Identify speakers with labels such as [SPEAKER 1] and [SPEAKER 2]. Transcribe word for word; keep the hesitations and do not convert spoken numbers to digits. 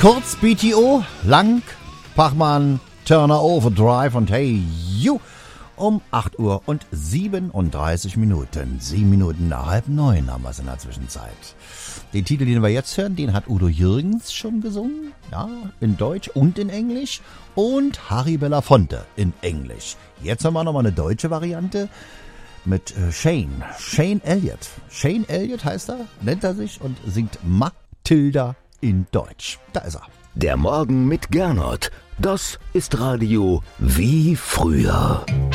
[SPEAKER 1] kurz, B T O, lang, Pachmann, Turner Overdrive und Hey You um acht Uhr und siebenunddreißig Minuten. Sieben Minuten nach halb neun haben wir es in der Zwischenzeit. Den Titel, den wir jetzt hören, den hat Udo Jürgens schon gesungen, ja, in Deutsch und in Englisch, und Harry Belafonte in Englisch. Jetzt haben wir nochmal eine deutsche Variante mit äh, Shane, Shane Elliott. Shane Elliott heißt er, nennt er sich und singt Matilda in Deutsch. Da ist er.
[SPEAKER 2] Der Morgen mit Gernot, das ist Radio wie früher.